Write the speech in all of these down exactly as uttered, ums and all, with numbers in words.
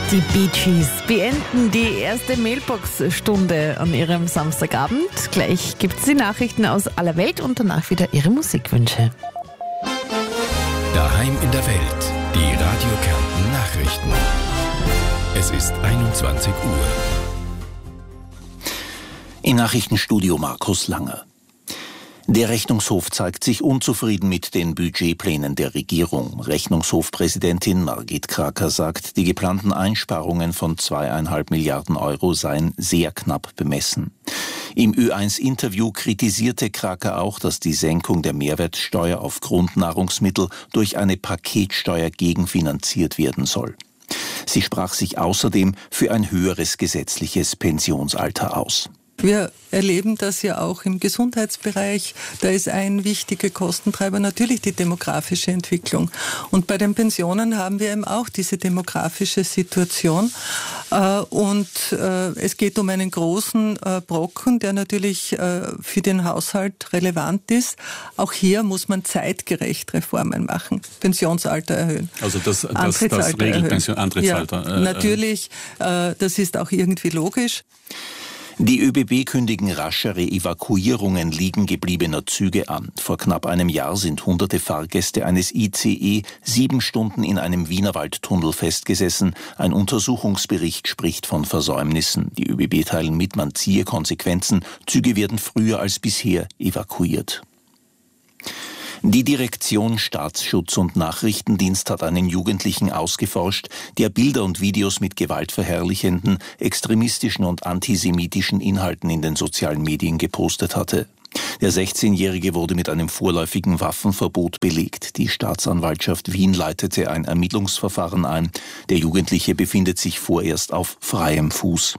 Die Bee Gees beenden die erste Mailbox-Stunde an ihrem Samstagabend. Gleich gibt es die Nachrichten aus aller Welt und danach wieder ihre Musikwünsche. Daheim in der Welt, die Radio Kärnten Nachrichten. Es ist einundzwanzig Uhr. Im Nachrichtenstudio Markus Langer. Der Rechnungshof zeigt sich unzufrieden mit den Budgetplänen der Regierung. Rechnungshofpräsidentin Margit Kraker sagt, die geplanten Einsparungen von zweieinhalb Milliarden Euro seien sehr knapp bemessen. Im Ö eins Interview kritisierte Kraker auch, dass die Senkung der Mehrwertsteuer auf Grundnahrungsmittel durch eine Paketsteuer gegenfinanziert werden soll. Sie sprach sich außerdem für ein höheres gesetzliches Pensionsalter aus. Wir erleben das ja auch im Gesundheitsbereich. Da ist ein wichtiger Kostentreiber natürlich die demografische Entwicklung. Und bei den Pensionen haben wir eben auch diese demografische Situation. Und es geht um einen großen Brocken, der natürlich für den Haushalt relevant ist. Auch hier muss man zeitgerecht Reformen machen. Pensionsalter erhöhen. Also das, das, das Regelpension, Antrittsalter. Ja, natürlich, das ist auch irgendwie logisch. Die ÖBB kündigen raschere Evakuierungen liegen gebliebener Züge an. Vor knapp einem Jahr sind hunderte Fahrgäste eines I C E sieben Stunden in einem Wienerwaldtunnel festgesessen. Ein Untersuchungsbericht spricht von Versäumnissen. Die ÖBB teilen mit, man ziehe Konsequenzen. Züge werden früher als bisher evakuiert. Die Direktion Staatsschutz und Nachrichtendienst hat einen Jugendlichen ausgeforscht, der Bilder und Videos mit gewaltverherrlichenden, extremistischen und antisemitischen Inhalten in den sozialen Medien gepostet hatte. Der sechzehnjährige wurde mit einem vorläufigen Waffenverbot belegt. Die Staatsanwaltschaft Wien leitete ein Ermittlungsverfahren ein. Der Jugendliche befindet sich vorerst auf freiem Fuß.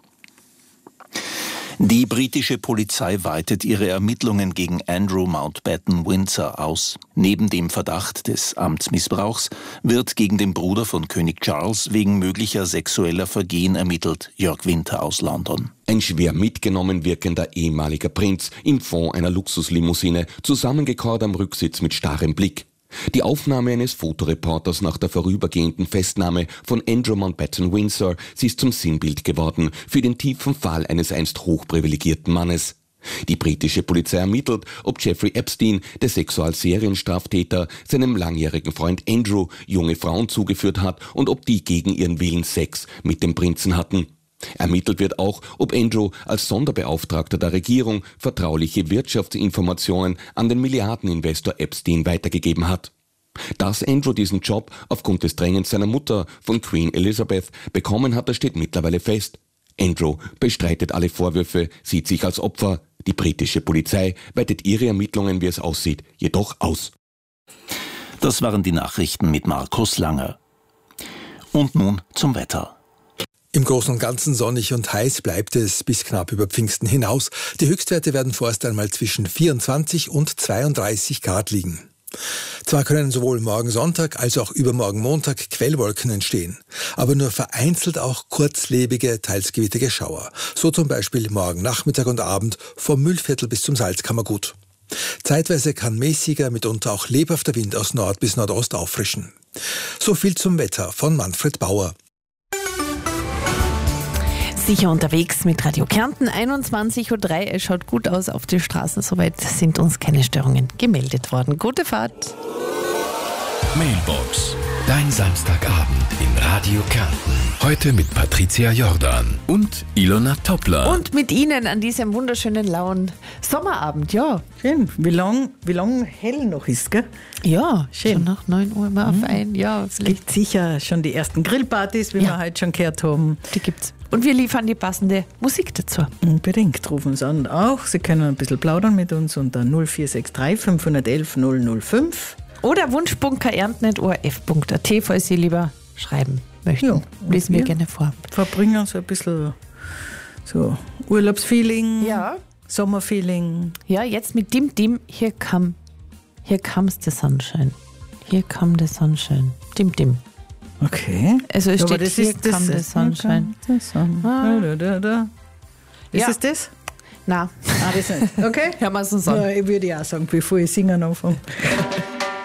Die britische Polizei weitet ihre Ermittlungen gegen Andrew Mountbatten Windsor aus. Neben dem Verdacht des Amtsmissbrauchs wird gegen den Bruder von König Charles wegen möglicher sexueller Vergehen ermittelt, Jörg Winter aus London. Ein schwer mitgenommen wirkender ehemaliger Prinz im Fond einer Luxuslimousine, zusammengekauert am Rücksitz mit starrem Blick. Die Aufnahme eines Fotoreporters nach der vorübergehenden Festnahme von Andrew Mountbatten Windsor, sie ist zum Sinnbild geworden für den tiefen Fall eines einst hochprivilegierten Mannes. Die britische Polizei ermittelt, ob Jeffrey Epstein, der Sexualserienstraftäter, seinem langjährigen Freund Andrew junge Frauen zugeführt hat und ob die gegen ihren Willen Sex mit dem Prinzen hatten. Ermittelt wird auch, ob Andrew als Sonderbeauftragter der Regierung vertrauliche Wirtschaftsinformationen an den Milliardeninvestor Epstein weitergegeben hat. Dass Andrew diesen Job aufgrund des Drängens seiner Mutter von Queen Elizabeth bekommen hat, das steht mittlerweile fest. Andrew bestreitet alle Vorwürfe, sieht sich als Opfer. Die britische Polizei weitet ihre Ermittlungen, wie es aussieht, jedoch aus. Das waren die Nachrichten mit Markus Langer. Und nun zum Wetter. Im Großen und Ganzen sonnig und heiß bleibt es bis knapp über Pfingsten hinaus. Die Höchstwerte werden vorerst einmal zwischen vierundzwanzig und zweiunddreißig Grad liegen. Zwar können sowohl morgen Sonntag als auch übermorgen Montag Quellwolken entstehen, aber nur vereinzelt auch kurzlebige, teils gewittrige Schauer. So zum Beispiel morgen Nachmittag und Abend vom Mühlviertel bis zum Salzkammergut. Zeitweise kann mäßiger, mitunter auch lebhafter Wind aus Nord bis Nordost auffrischen. So viel zum Wetter von Manfred Bauer. Sicher unterwegs mit Radio Kärnten, einundzwanzig Uhr drei. Es schaut gut aus auf die Straßen. Soweit sind uns keine Störungen gemeldet worden. Gute Fahrt. Mailbox. Dein Samstagabend in Radio Kärnten. Heute mit Patricia Jordan und Ilona Toppler. Und mit Ihnen an diesem wunderschönen lauen Sommerabend, ja. Schön. Wie lang, wie lang hell noch ist, gell? Ja, schön. Schon nach neun Uhr mal auf Mhm. ein. Ja, Es gibt sicher schon die ersten Grillpartys, wie Ja. wir heute schon gehört haben. die gibt's. Und wir liefern die passende Musik dazu. Unbedingt, rufen uns an. Auch, Sie können ein bisschen plaudern mit uns unter null vier sechs drei fünf eins eins null null fünf. Oder wunsch.k ernten at o r f punkt a t, falls Sie lieber schreiben möchten. Ja, Lesen wir wir gerne vor. Verbringen so ein bisschen so Urlaubsfeeling, Ja. Sommerfeeling. Ja, jetzt mit Dim Dim, here come, here comes the sunshine. Here come the sunshine. Dim Dim. Okay. Also es Ja, aber steht das here ist das, come the das sunshine. the sun. Ah. Da, da, da. Ist Ja. es das? Na, Ah, das nicht. Okay. hören wir es uns an. Ja, ich würde ja auch sagen, bevor ich singen anfange.